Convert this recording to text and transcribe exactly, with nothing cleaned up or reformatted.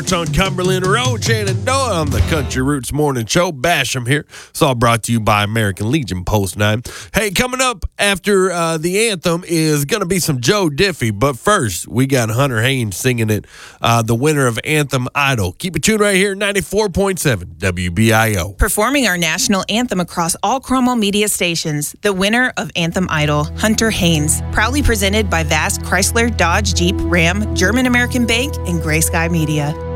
It's on Cumberland Road, Shenandoah on the Country Roots Morning Show. Basham here. It's all brought to you by American Legion Post nine. Hey, coming up after uh, the anthem is going to be some Joe Diffie. But first, we got Hunter Haynes singing it, uh, the winner of Anthem Idol. Keep it tuned right here, ninety-four point seven W B I O. Performing our national anthem across all Cromwell media stations, the winner of Anthem Idol, Hunter Haynes. Proudly presented by Vast Chrysler, Dodge, Jeep, Ram, German American Bank, and Gray Sky Media.